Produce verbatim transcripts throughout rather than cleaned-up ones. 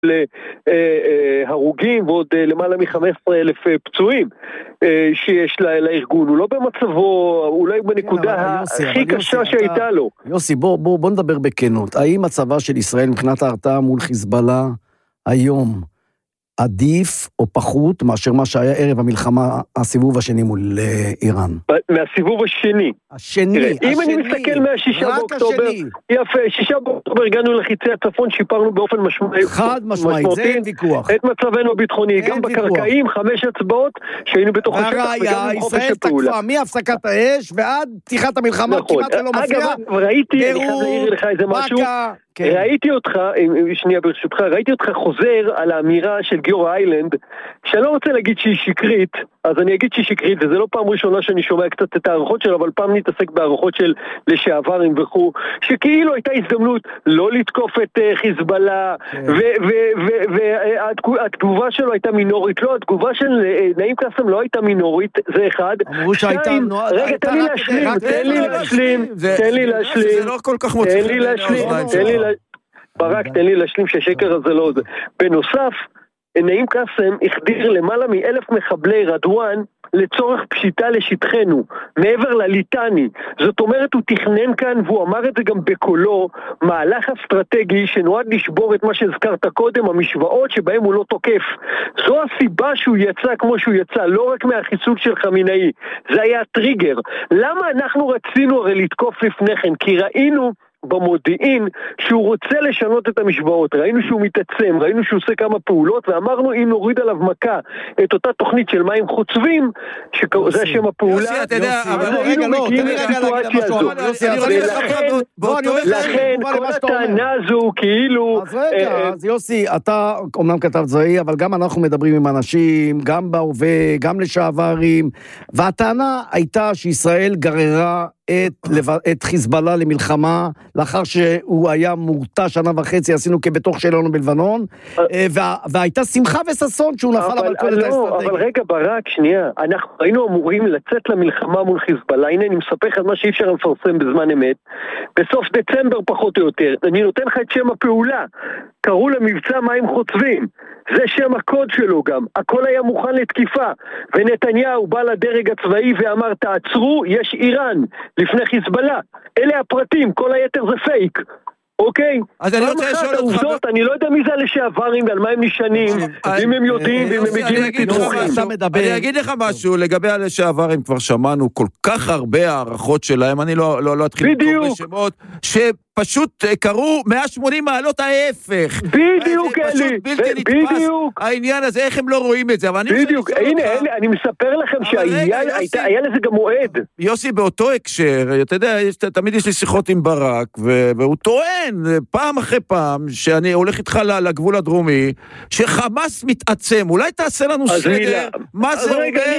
להרוגים ועוד למעלה מ-חמישה עשר אלף פצועים שיש לארגון. הוא לא במצבו, אולי בנקודה הכי קשה שהייתה לו. יוסי, בוא נדבר בכנות. האם הצבא של ישראל מבחינת ההרתעה מול חיזבאללה היום עדיף או פחות מאשר מה שהיה ערב המלחמה, הסיבוב השני מול איראן? מהסיבוב השני. השני, תראה, השני. אם אני מסתכל מהשישה באוקטובר, יפה, שישה באוקטובר הגענו לחיצי הצפון, שיפרנו באופן משמעותי. חד משמעית, זה אין ויכוח. את מצבנו הביטחוני, גם בקרקעים, חמש הצבעות שהיינו בתוך השטח, והראיה, ישראל תקפה מהפסקת האש ועד פתיחת המלחמה, כמעט ולא מפריע. אגב, ראיתי, אני חייב להעיר לך איזה משהו. ראיתי אותך, שנייה ברשותך, ראיתי אותך חוזר על האמירה של גיורא איילנד, שאני לא רוצה להגיד שהיא שקרית, אז אני אגיד שהיא שקרית, וזה לא פעם ראשונה שאני שומע קצת את הערכות שלה, אבל פעם נתעסק בערכות של לשעברים וכו', שכאילו הייתה הזדמנות לא לתקוף את חיזבאללה, והתגובה שלו הייתה מינורית. לא, התגובה של נעים קאסם לא הייתה מינורית, זה אחד. אמרו שהייתה... רגע, תן לי להשלים, תן לי להשלים, תן לי להשלים, זה לא כל כך מוצא. תן לי להשלים, תן לי להשלים. ברק, תן לי להשלים שהשקר הזה לא זה. בנוסף, נעים קאסם החדיר למעלה מאלף מחבלי רדואן לצורך פשיטה לשטחנו, מעבר לליטני. זאת אומרת, הוא תכנן כאן, והוא אמר את זה גם בקולו, מהלך אסטרטגי שנועד לשבור את מה שהזכרת קודם, המשוואות שבהם הוא לא תוקף. זו הסיבה שהוא יצא כמו שהוא יצא, לא רק מהחיסול של חמינאי. זה היה הטריגר. למה אנחנו רצינו הרי לתקוף לפני כן? כי ראינו במודיעין שהוא רוצה לשנות את המשוואות, ראינו שהוא מתעצם, ראינו שהוא עושה כמה פעולות, ואמרנו אם נוריד עליו מכה את אותה תוכנית של מים חוצבים, שזה שם הפעולה, יוסי, אתה יודע, אבל רגע, לא, תן לי רגע להגיד משהו, לכן כל הטענה הזו כאילו... אז רגע, אז יוסי, אתה אומנם כתב צבאי, אבל גם אנחנו מדברים עם אנשים, גם בהווה, גם לשעברים, והטענה הייתה שישראל גררה את, את חיזבאללה למלחמה, לאחר שהוא היה מורתע שנה וחצי, עשינו כבתוך שלנו בלבנון, וה, והייתה שמחה וססון שהוא נפל למלכודת לא, האסטרטגית. אבל רגע ברק, שנייה, אנחנו היינו אמורים לצאת למלחמה מול חיזבאללה, הנה אני מספר לך מה שאי אפשר לפרסם בזמן אמת, בסוף דצמבר פחות או יותר, אני נותן לך את שם הפעולה, קראו למבצע מים חוצבים, זה שם הקוד שלו גם, הכל היה מוכן לתקיפה, ונתניהו בא לדרג הצבאי ואמר תעצרו, יש איראן לפני חיזבאללה, אלה הפרטים, כל היתר זה פייק, אוקיי? אז אני רוצה לשאול אותך... אני לא יודע מי זה לשעברים ועל מה הם נשענים, אם הם יודעים ואם הם מגיעים לתדרוכים. אני אגיד לך משהו, לגבי הלשעברים כבר שמענו כל כך הרבה הערכות שלהם, אני לא אתחיל לקרוא בשמות, שפשוט קראו מאה ושמונים מעלות ההפך. בדיוק, אלי. פשוט בלתי נתפס העניין הזה, איך הם לא רואים את זה. בדיוק, הנה, אני מספר לכם שהיה לזה גם מועד. יוסי, באותו הקשר, אתה יודע, תמיד יש לי שיחות עם ברק, והוא טוען פעם אחרי פעם, שאני הולך איתך לגבול הדרומי, שחמאס מתעצם. אולי תעשה לנו סדר, מה זה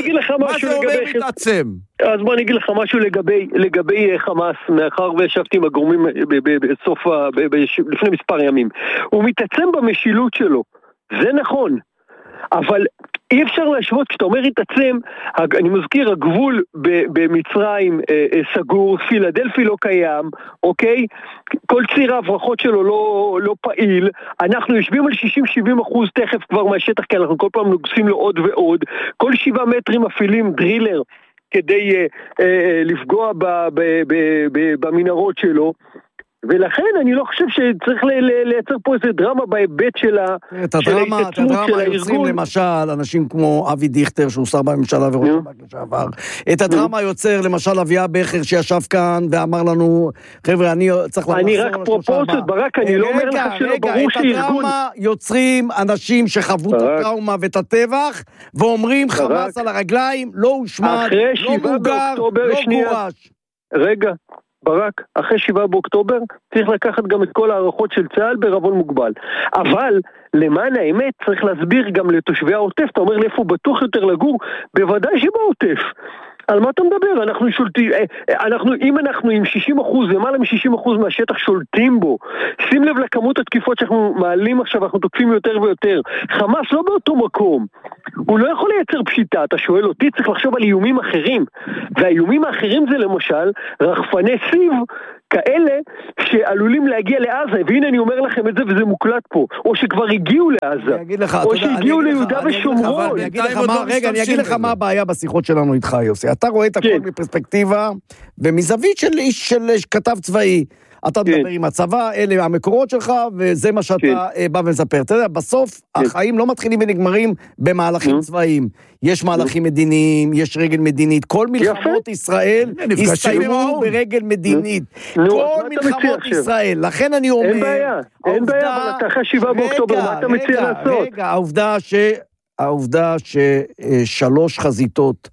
אומר מתעצם? אז בוא אני אגיד לך משהו לגבי, לגבי חמאס, מאחר וישבתי עם הגורמים בסוף, לפני מספר ימים. הוא מתעצם במשילות שלו, זה נכון, אבל אי אפשר להשוות, כשאתה אומר התעצם, אני מזכיר, הגבול במצרים סגור, פילדלפי לא קיים, אוקיי? כל ציר ההברחות שלו לא, לא פעיל, אנחנו יושבים על שישים שבעים אחוז תכף כבר מהשטח, כי אנחנו כל פעם נוגסים לו עוד ועוד, כל שבעה מטרים מפעילים דרילר, כדי אה, אה, לפגוע ב, ב, ב, ב, במנהרות שלו, ולכן אני לא חושב שצריך ל- ל- לייצר פה איזה דרמה בהיבט של ההתעצמות של הארגון. יוצרים למשל אנשים כמו אבי דיכטר שהוא שר בממשלה וראש השב"כ לשעבר. את הדרמה יוצר למשל אביה בכר שישב כאן ואמר לנו, חבר'ה, אני צריך לחזור. אני רק פרופורציות, ברק, אני לא אומר לך שלא ברור שארגון. את הדרמה יוצרים אנשים שחוו את הטראומה ואת הטבח, ואומרים חמאס על הרגליים, לא הושמד, לא מוגר, לא גורש. רגע. ברק, אחרי שבעה באוקטובר, צריך לקחת גם את כל הערכות של צה"ל בערבון מוגבל. אבל, למען האמת, צריך להסביר גם לתושבי העוטף, אתה אומר לאיפה בטוח יותר לגור, בוודאי שבעוטף. על מה אתה מדבר? אנחנו שולטים, אנחנו, אם אנחנו עם שישים אחוז, למעלה מ-שישים אחוז מהשטח שולטים בו, שים לב לכמות התקיפות שאנחנו מעלים עכשיו, אנחנו תוקפים יותר ויותר. חמאס לא באותו מקום. הוא לא יכול לייצר פשיטה, אתה שואל אותי, צריך לחשוב על איומים אחרים. והאיומים האחרים זה למשל, רחפני סיב, כאלה שעלולים להגיע לעזה, והנה אני אומר לכם את זה וזה מוקלט פה, או שכבר הגיעו לעזה, או שהגיעו ליהודה ושומרון. רגע, אני אגיד לך מה הבעיה בשיחות שלנו איתך, יוסי. אתה רואה את הכל מפרספקטיבה ומזווית של איש של כתב צבאי. אתה מדבר עם הצבא, אלה המקורות שלך, וזה מה שאתה בא ומספר. אתה יודע, בסוף החיים לא מתחילים ונגמרים במהלכים צבאיים. יש מהלכים מדיניים, יש רגל מדינית. כל מלחמות ישראל הסתיימו ברגל מדינית. כל מלחמות ישראל. לכן אני אומר... אין בעיה, אין בעיה, אבל אתה אחרי שבעה באוקטובר, מה אתה מציע לעשות? רגע, העובדה ש... העובדה ששלוש חזיתות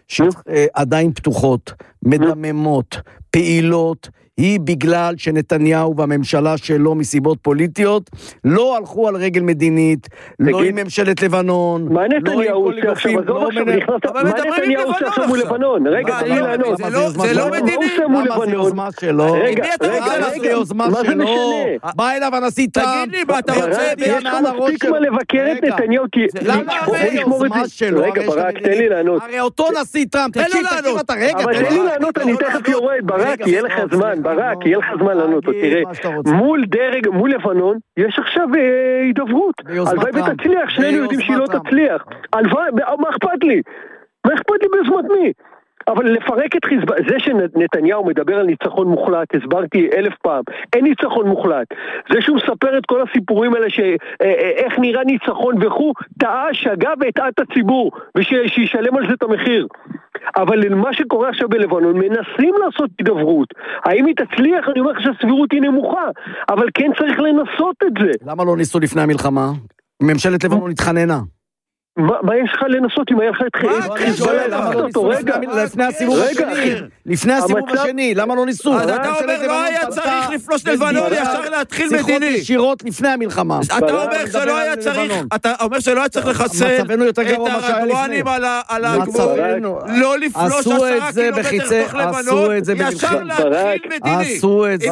שעדיין פתוחות, מדממות, פעילות, היא בגלל שנתניהו והממשלה שלו מסיבות פוליטיות לא הלכו על רגל מדינית, לא עם ממשלת לבנון. מה נתניהו עושה עכשיו? מה נתניהו עושה עכשיו מול לבנון? רגע, תן לי לענות. זה לא מדיני. מה עושה מול לבנון? רגע, רגע, מה זה משנה? בא אליו הנשיא טראמפ. תגיד לי, מה אתה רוצה? יש לך מספיק מה לבקר את נתניהו. למה היוזמה שלו? רגע, ברק, תן לי לענות. הרי אותו נשיא טראמפ, תקשיב, תקשיב אתה, רגע. אבל תן לי לענות, אני תכף יורד. ברק, יהיה לך זמן. ברק, יהיה לך זמן לענות, תראה, מול דרג, מול לבנון, יש עכשיו הידברות. הלוואי ותצליח, שנינו יודעים שהיא לא תצליח. הלוואי, מה אכפת לי? מה אכפת לי ביוזמת מי? אבל לפרק את חיזבאללה, זה שנתניהו מדבר על ניצחון מוחלט, הסברתי אלף פעם, אין ניצחון מוחלט. זה שהוא מספר את כל הסיפורים האלה, שאיך נראה ניצחון וכו', טעה, שגה והטעה את הציבור, ושישלם על זה את המחיר. אבל מה שקורה עכשיו בלבנון, מנסים לעשות הידברות. האם היא תצליח? אני אומר לך שהסבירות היא נמוכה, אבל כן צריך לנסות את זה. למה לא ניסו לפני המלחמה? ממשלת לבנון התחננה. מה יש לך לנסות אם היה לך את חיזבאללה? למה לא ניסו לפני הסיבוב השני? לפני הסיבוב השני, למה לא ניסו? אז אתה אומר לא היה צריך לפלוש ללבנון, ישר להתחיל מדיני. שיחות ישירות לפני המלחמה. אתה אומר שלא היה צריך, אתה אומר שלא היה צריך לחסל את הרגואנים על הגבול, לא לפלוש עשרה קילומטר תוך לבנון, ישר להתחיל מדיני. עשו את זה,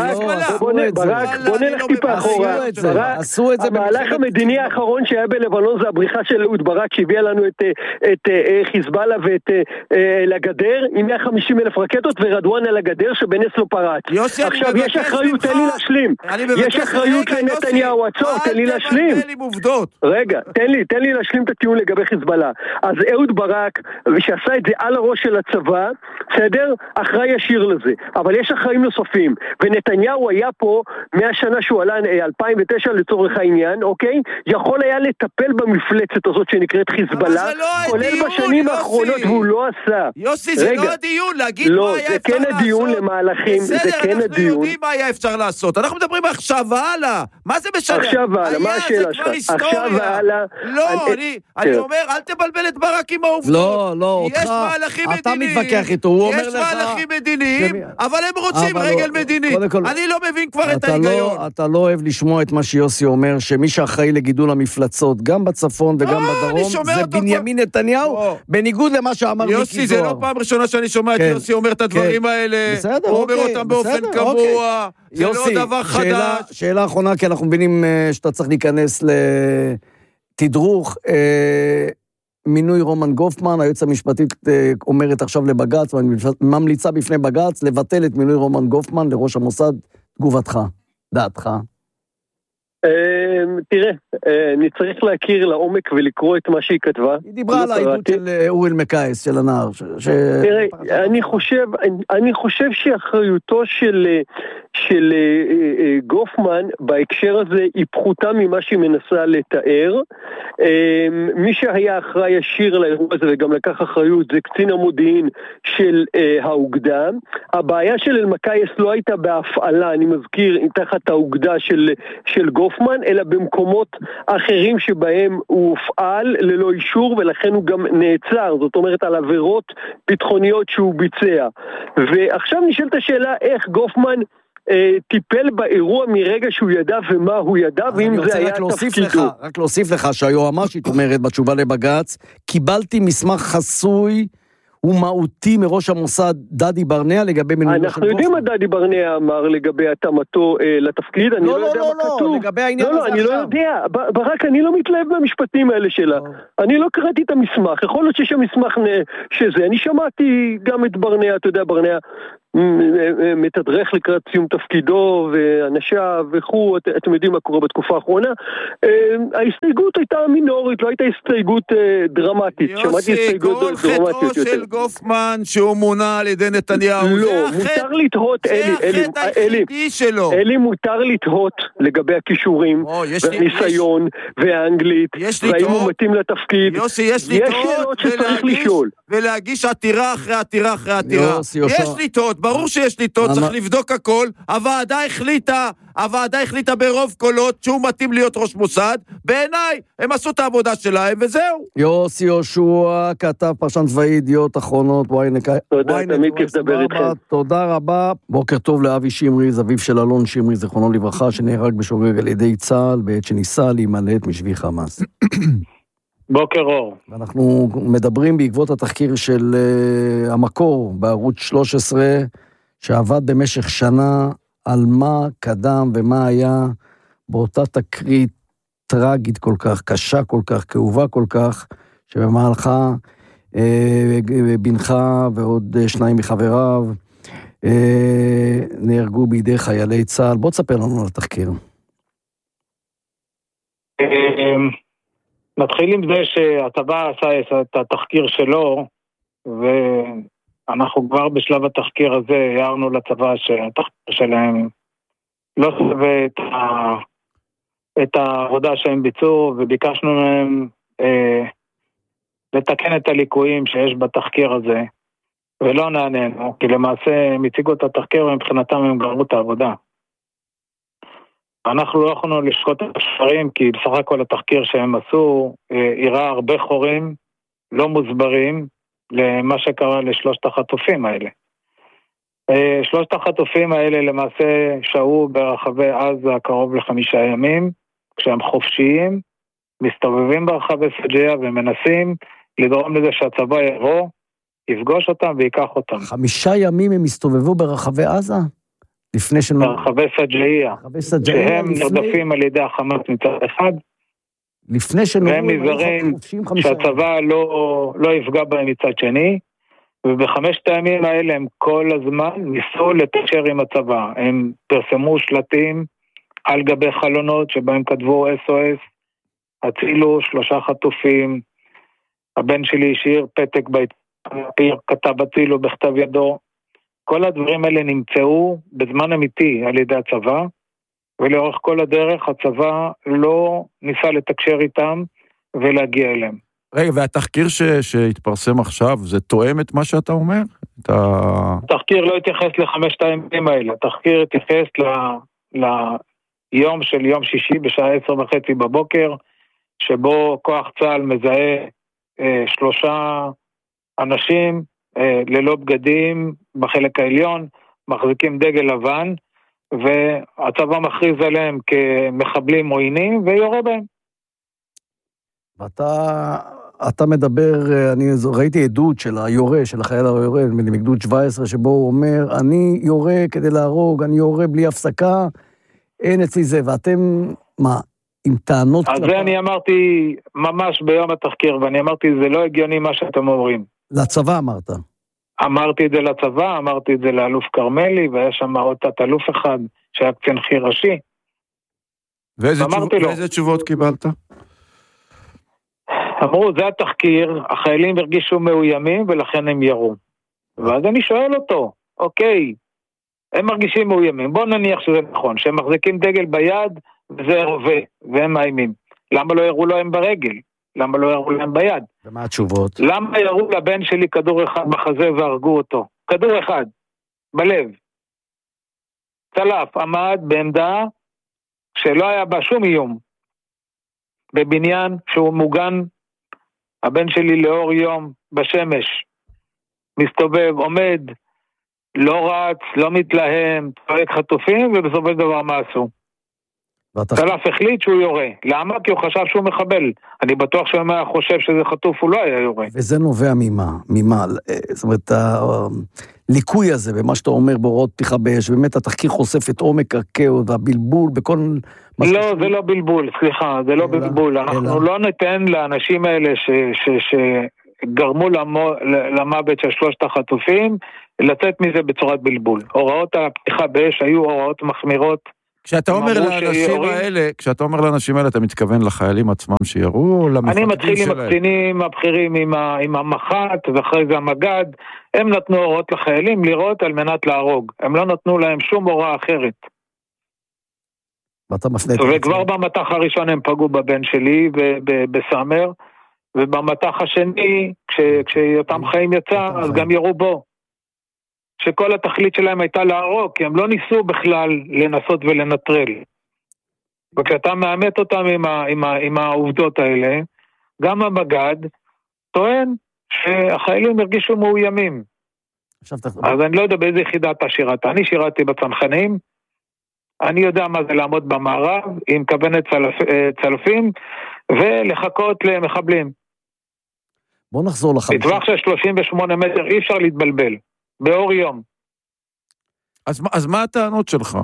ברק, בוא נלך טיפה אחורה. המהלך המדיני האחרון שהיה בלבנון זה הבריחה של אהוד ברק שהביאה לנו את, את, את חיזבאללה ואת לגדר עם מאה וחמישים אלף רקטות ורדואן על הגדר שבנס לא פרץ. יוסי, עכשיו יש אחריות, תן לי להשלים. יש אחריות לנתניהו, עצור, תן לי להשלים. רגע, תן לי, תן לי להשלים את הטיעון לגבי חיזבאללה. אז אהוד ברק, שעשה את זה על הראש של הצבא, בסדר? אחראי ישיר לזה. אבל יש אחראים נוספים. ונתניהו היה פה מהשנה שהוא עלה אלפיים ותשע לצורך העניין, אוקיי? יכול היה לטפל במפלצת הזאת שנקראת חיזבאללה, כולל בשנים האחרונות, והוא לא עשה. יוסי, זה לא הדיון, להגיד מה היה אפשר לעשות. לא, זה כן הדיון למהלכים, זה כן הדיון. בסדר, אנחנו יודעים מה היה אפשר לעשות. אנחנו מדברים עכשיו הלאה. מה זה משנה? עכשיו הלאה, מה השאלה שלך? עכשיו הלאה. לא, אני אומר, אל תבלבל את ברק עם העובדות. לא, לא, אותך. יש מהלכים מדיניים. אתה מתווכח איתו, הוא אומר לך. יש מהלכים מדיניים, אבל הם רוצים רגל מדינית. אני לא מבין כבר את ההיגיון. אתה לא אוהב לשמוע את מה שיוסי אומר, שמי שאחראי לגידול המפלצות, גם בצפון וגם בדרום, זה בנימין נתניהו, בניגוד למה שאמר מיקי זוהר. יוסי, זה לא פעם ראשונה שאני שומע את יוסי אומר את הדברים האלה, הוא אומר אותם באופן קבוע, זה לא דבר חדש. שאלה אחרונה, כי אנחנו מבינים שאתה צריך להיכנס לתדרוך, מינוי רומן גופמן, היועצת המשפטית אומרת עכשיו לבג"ץ, ממליצה בפני בג"ץ, לבטל את מינוי רומן גופמן לראש המוסד, תגובתך, דעתך. תראה, אני צריך להכיר לעומק ולקרוא את מה שהיא כתבה. היא דיברה על העדות של אורי אלמקייס, של הנער. תראה, אני חושב, אני חושב שאחריותו של של גופמן בהקשר הזה היא פחותה ממה שהיא מנסה לתאר. מי שהיה אחראי ישיר לאירוע הזה וגם לקח אחריות זה קצין המודיעין של האוגדה. הבעיה של אלמקייס לא הייתה בהפעלה, אני מזכיר, תחת האוגדה של של גופמן, אלא במקומות אחרים שבהם הוא הופעל ללא אישור, ולכן הוא גם נעצר, זאת אומרת על עבירות ביטחוניות שהוא ביצע. ועכשיו נשאלת השאלה איך גופמן אה, טיפל באירוע מרגע שהוא ידע ומה הוא ידע, ואם זה היה תפקידו. רק להוסיף לך שהיועמ"שית אומרת בתשובה לבג"ץ, קיבלתי מסמך חסוי הוא מהותי מראש המוסד דדי ברנע לגבי מינוי של גופמן. אנחנו יודעים מה דדי ברנע אמר לגבי התאמתו אה, לתפקיד, אני לא, לא יודע לא, מה לא, כתוב. לא, לגבי העניין לא, הזה לא, אני עכשיו. לא יודע, ברק, אני לא מתלהב מהמשפטים האלה שלה. לא. אני לא קראתי את המסמך, יכול להיות שיש המסמך שזה, אני שמעתי גם את ברנע, אתה יודע ברנע, מתדרך לקראת סיום תפקידו ואנשיו וכו', את, אתם יודעים מה קורה בתקופה האחרונה. ההסתייגות הייתה מינורית, לא הייתה הסתייגות דרמטית. יוסי, כל חטאו של גופמן שהוא מונה על ידי נתניהו. לא, מותר לתהות, אלי, אלי, אלי, אלי מותר לתהות לגבי הכישורים והניסיון והאנגלית, והאם הוא מתאים לתפקיד. יוסי, יש לתהות ולהגיש עתירה אחרי עתירה אחרי עתירה. יש לתהות, ברור שיש לתהות, צריך לבדוק הכל. הוועדה החליטה, הוועדה החליטה ברוב קולות שהוא מתאים להיות ראש מוסד. בעיניי, הם עשו את העבודה שלהם וזהו. יוסי יהושע, כתב פרשן צבאי ידיעות אחרונות. תודה, תמיד כיף לדבר איתכם. תודה רבה. בוקר טוב לאבי שמרי, זביב של אלון שמרי, זיכרונו לברכה, שנהרג בשוגג על ידי צה"ל בעת שניסה להימלט משבי חמאס. בוקר אור. אנחנו מדברים בעקבות התחקיר של uh, המקור בערוץ שלוש עשרה, שעבד במשך שנה על מה קדם ומה היה באותה תקרית טרגית כל כך, קשה כל כך, כאובה כל כך, שבמהלכה uh, בנך ועוד uh, שניים מחבריו uh, נהרגו בידי חיילי צה"ל. בוא תספר לנו על התחקיר. נתחיל עם זה שהצבא עשה את התחקיר שלו, ואנחנו כבר בשלב התחקיר הזה הערנו לצבא שהתחקיר שלהם לא שווה את, ה... את העבודה שהם ביצעו, וביקשנו מהם אה, לתקן את הליקויים שיש בתחקיר הזה, ולא נענינו, כי למעשה הם הציגו את התחקיר ומבחינתם הם גמרו את העבודה. אנחנו לא יכולנו לשקוט את השפרים, כי בסך הכל התחקיר שהם עשו, הראה הרבה חורים לא מוסברים למה שקרה לשלושת החטופים האלה. שלושת החטופים האלה למעשה שהו ברחבי עזה קרוב לחמישה ימים, כשהם חופשיים, מסתובבים ברחבי סג'יה ומנסים לדרום לזה שהצבא יבוא, יפגוש אותם ויקח אותם. חמישה ימים הם הסתובבו ברחבי עזה? לפני שנו... ברחבי סג'יה, שהם נרדפים על ידי החמאס מצד אחד, לפני שנו... והם נזהרים שהצבא לא, לא יפגע בהם מצד שני, ובחמשת הימים האלה הם כל הזמן ניסו לתקשר עם הצבא. הם פרסמו שלטים על גבי חלונות שבהם כתבו אס או אס, הצילו שלושה חטופים, הבן שלי השאיר פתק בעיתון, כתב הצילו בכתב ידו. כל הדברים האלה נמצאו בזמן אמיתי על ידי הצבא, ולאורך כל הדרך הצבא לא ניסה לתקשר איתם ולהגיע אליהם. רגע, והתחקיר ש... שהתפרסם עכשיו, זה תואם את מה שאתה אומר? את ה... התחקיר לא התייחס לחמשת הימים האלה, התחקיר התייחס ל... ליום של יום שישי בשעה עשר וחצי בבוקר, שבו כוח צה"ל מזהה אה, שלושה אנשים אה, ללא בגדים בחלק העליון, מחזיקים דגל לבן, והצבא מכריז עליהם כמחבלים עוינים ויורה בהם. ואתה אתה מדבר, אני ראיתי עדות של היורה, של החייל היורה, מגדוד שבע עשרה, שבו הוא אומר, אני יורה כדי להרוג, אני יורה בלי הפסקה, אין אצלי זה, ואתם, מה, עם טענות... אז זה אני אמרתי ממש ביום התחקיר, ואני אמרתי, זה לא הגיוני מה שאתם אומרים. לצבא אמרת. אמרתי את זה לצבא, אמרתי את זה לאלוף קרמלי, והיה שם עוד תת-אלוף אחד, שהיה קצין חי"ר ראשי. ואיזה תשוב... תשוב... תשובות קיבלת? אמרו, זה התחקיר, החיילים הרגישו מאוימים, ולכן הם ירו. ואז אני שואל אותו, אוקיי, הם מרגישים מאוימים, בוא נניח שזה נכון, שהם מחזיקים דגל ביד, וזה רובה, והם מאיימים. למה לא ירו להם ברגל? למה לא ירו להם ביד? ומה התשובות? למה ירו לבן שלי כדור אחד בחזה והרגו אותו? כדור אחד, בלב. צלף עמד בעמדה שלא היה בה שום איום. בבניין שהוא מוגן, הבן שלי לאור יום בשמש, מסתובב, עומד, לא רץ, לא מתלהם, צועק חטופים, ובסופו של דבר מה עשו? צלף החליט שהוא יורה. למה? כי הוא חשב שהוא מחבל. אני בטוח שהוא היה חושב שזה חטוף, הוא לא היה יורה. וזה נובע ממה? ממה? זאת אומרת, הליקוי הזה, במה שאתה אומר בהוראות פתיחה באש, באמת התחקיר חושף את עומק הכאוס, והבלבול בכל... לא, זה לא בלבול, סליחה, זה לא בלבול. אנחנו לא ניתן לאנשים האלה גרמו למוות של שלושת החטופים, לצאת מזה בצורת בלבול. הוראות הפתיחה באש היו הוראות מחמירות. כשאתה אומר לאנשים האלה, כשאתה אומר לאנשים האלה, אתה מתכוון לחיילים עצמם שיראו, אני מתחיל עם הקצינים הבכירים, עם המח"ט, ואחרי זה המג"ד, הם נתנו הוראות לחיילים לראות על מנת להרוג. הם לא נתנו להם שום הוראה אחרת. וכבר במתח הראשון הם פגעו בבן שלי בסמר, ובמתח השני, כשיותם חיים יצא, אז גם ירו בו. שכל התכלית שלהם הייתה להרוג, כי הם לא ניסו בכלל לנסות ולנטרל. וכשאתה מאמת אותם עם, ה, עם, ה, עם העובדות האלה, גם המג"ד טוען שהחיילים הרגישו מאוימים. אז אני לא יודע באיזה יחידה אתה שירת. אני שירתי בצנחנים, אני יודע מה זה לעמוד במערב, עם כוונת צלפ, צלפים, ולחכות למחבלים. בוא נחזור לחמישה. בטווח של שלושים ושמונה מטר אי אפשר להתבלבל. באור יום. אז, אז מה הטענות שלך?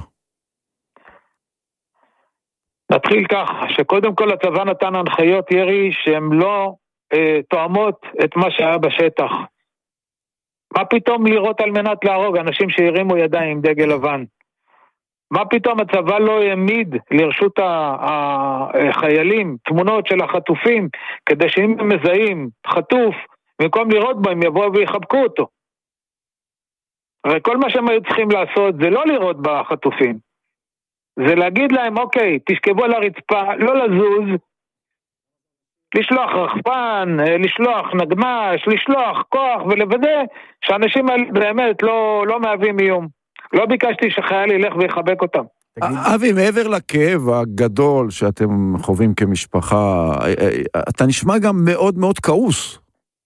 נתחיל ככה, שקודם כל הצבא נתן הנחיות ירי שהן לא אה, תואמות את מה שהיה בשטח. מה פתאום לראות על מנת להרוג אנשים שהרימו ידיים עם דגל לבן? מה פתאום הצבא לא העמיד לרשות החיילים תמונות של החטופים, כדי שאם הם מזהים חטוף, במקום לראות בו הם יבואו ויחבקו אותו? הרי כל מה שהם היו צריכים לעשות זה לא לראות בחטופים, זה להגיד להם, אוקיי, תשכבו על הרצפה, לא לזוז, לשלוח רחפן, לשלוח נגמש, לשלוח כוח, ולוודא שאנשים באמת לא, לא מהווים איום. לא ביקשתי שחייל ילך ויחבק אותם. אבי, מעבר לכאב הגדול שאתם חווים כמשפחה, אתה נשמע גם מאוד מאוד כעוס.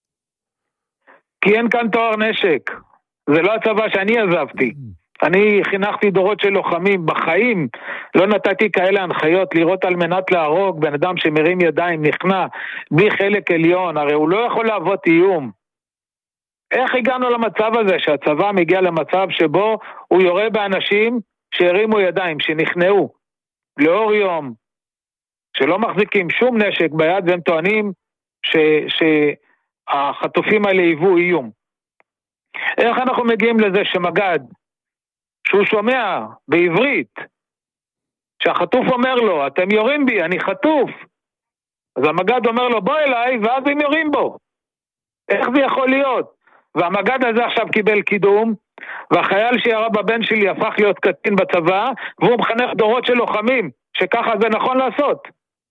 כי אין כאן תואר נשק. זה לא הצבא שאני עזבתי. אני חינכתי דורות של לוחמים בחיים, לא נתתי כאלה הנחיות לראות על מנת להרוג בן אדם שמרים ידיים, נכנע, בלי חלק עליון, הרי הוא לא יכול להוות איום. איך הגענו למצב הזה שהצבא מגיע למצב שבו הוא יורה באנשים שהרימו ידיים, שנכנעו, לאור יום, שלא מחזיקים שום נשק ביד והם טוענים ש, שהחטופים האלה היוו איום. איך אנחנו מגיעים לזה שמג"ד, שהוא שומע בעברית, שהחטוף אומר לו, אתם יורים בי, אני חטוף. אז המג"ד אומר לו, בוא אליי, ואז הם יורים בו. איך זה יכול להיות? והמג"ד הזה עכשיו קיבל קידום, והחייל שירה בבן שלי הפך להיות קצין בצבא, והוא מחנך דורות של לוחמים, שככה זה נכון לעשות.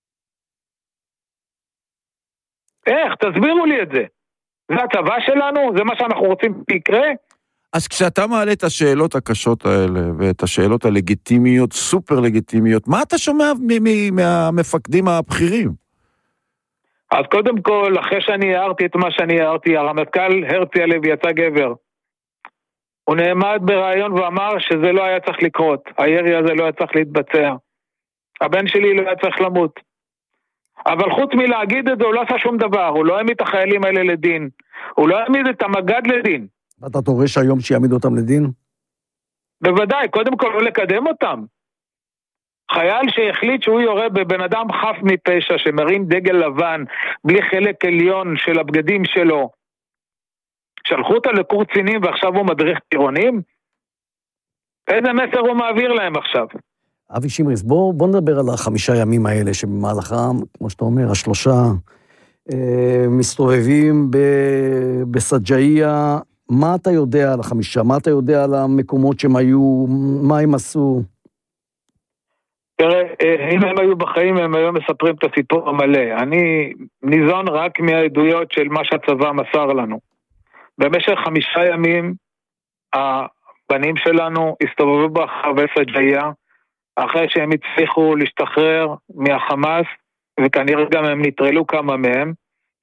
איך? תסבירו לי את זה. זה הצבא שלנו? זה מה שאנחנו רוצים שיקרה? אז כשאתה מעלה את השאלות הקשות האלה, ואת השאלות הלגיטימיות, סופר לגיטימיות, מה אתה שומע מהמפקדים הבכירים? אז קודם כל, אחרי שאני הערתי את מה שאני הערתי, הרמטכ"ל הרצי הלוי יצא גבר. הוא נעמד ברעיון ואמר שזה לא היה צריך לקרות. הירי הזה לא היה צריך להתבצע. הבן שלי לא היה צריך למות. אבל חוץ מלהגיד את זה, הוא לא עשה שום דבר. הוא לא העמיד את החיילים האלה לדין. הוא לא העמיד את המג"ד לדין. אתה דורש היום שיעמיד אותם לדין? בוודאי, קודם כל לא לקדם אותם. חייל שהחליט שהוא יורה בבן אדם חף מפשע, שמרים דגל לבן, בלי חלק עליון של הבגדים שלו, שלחו אותה לקורס קצינים ועכשיו הוא מדריך טירונים? איזה מסר הוא מעביר להם עכשיו? אבי שמריס, בוא, בוא נדבר על החמישה ימים האלה, שבמהלכם, כמו שאתה אומר, השלושה אה, מסתובבים ב- בסג'איה. מה אתה יודע על החמישה? מה אתה יודע על המקומות שהם היו? מה הם עשו? תראה, אם הם היו בחיים, הם היו מספרים את הסיפור המלא. אני ניזון רק מהעדויות של מה שהצבא מסר לנו. במשך חמישה ימים, הבנים שלנו הסתובבו ברחבי סג'איה, אחרי שהם הצליחו להשתחרר מהחמאס, וכנראה גם הם נטרלו כמה מהם,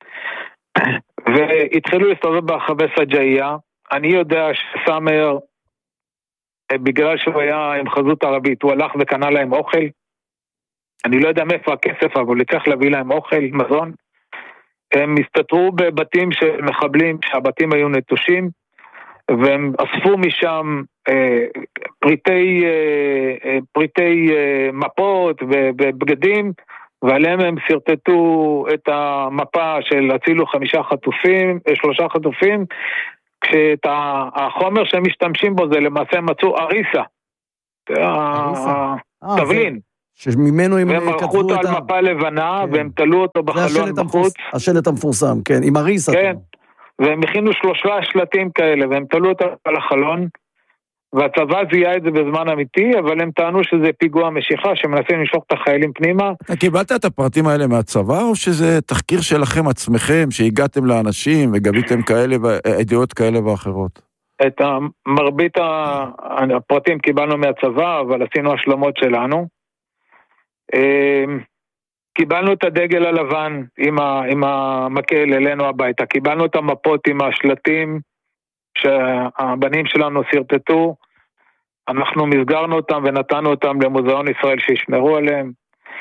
והתחילו להסתובב ברחבי סג'איה. אני יודע שסאמר, בגלל שהוא היה עם חזות ערבית, הוא הלך וקנה להם אוכל. אני לא יודע מאיפה הכסף, אבל הוא צריך להביא להם אוכל, מזון. הם הסתתרו בבתים של מחבלים, שהבתים היו נטושים, והם אספו משם אה, פריטי, אה, פריטי אה, מפות ובגדים, ועליהם הם סרטטו את המפה של הצילו חמישה חטופים, שלושה חטופים, כשאת החומר שהם משתמשים בו זה למעשה מצאו אריסה, תבלין. שממנו הם כתבו אותה. והם ערכו אותו על מפה לבנה, והם תלו אותו בחלון בחוץ. השלט המפורסם, כן, עם אריסה. כן, והם הכינו שלושה שלטים כאלה, והם תלו אותו על החלון, והצבא זיהה את זה בזמן אמיתי, אבל הם טענו שזה פיגוע משיכה, שמנסים לשלוח את החיילים פנימה. אתה קיבלת את הפרטים האלה מהצבא, או שזה תחקיר שלכם עצמכם, שהגעתם לאנשים וגביתם כאלה, עדויות כאלה ואחרות? את מרבית הפרטים קיבלנו מהצבא, אבל עשינו השלמות שלנו. קיבלנו את הדגל הלבן עם, ה, עם המקל אלינו הביתה, קיבלנו את המפות עם השלטים שהבנים שלנו סרטטו, אנחנו מסגרנו אותם ונתנו אותם למוזיאון ישראל שישמרו עליהם.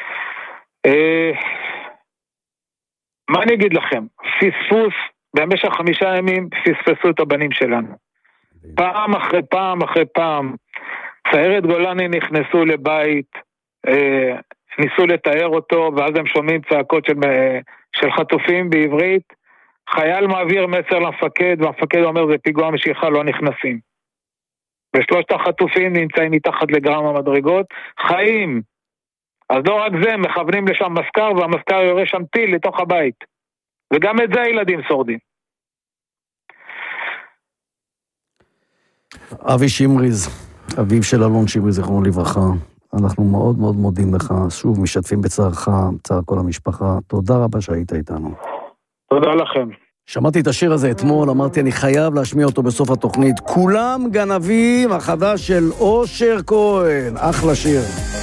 מה אני אגיד לכם? פספוס, במשך חמישה ימים פספסו את הבנים שלנו. פעם אחרי פעם אחרי פעם, סיירת גולני נכנסו לבית, ניסו לתאר אותו, ואז הם שומעים צעקות של, של חטופים בעברית, חייל מעביר מסר למפקד, והמפקד אומר זה פיגוע משיכה, לא נכנסים. ושלושת החטופים נמצאים מתחת לגרם המדרגות, חיים. אז לא רק זה, מכוונים לשם מסקר, והמסקר יורה שם טיל לתוך הבית. וגם את זה הילדים שורדים. אבי שמריז, אביו של אלון שמריז, זכרונו לברכה. אנחנו מאוד מאוד מודים לך, שוב משתפים בצערך, בצער כל המשפחה. תודה רבה שהיית איתנו. תודה לכם. שמעתי את השיר הזה אתמול, אמרתי אני חייב להשמיע אותו בסוף התוכנית. כולם גנבים, החדש של אושר כהן, אחלה שיר.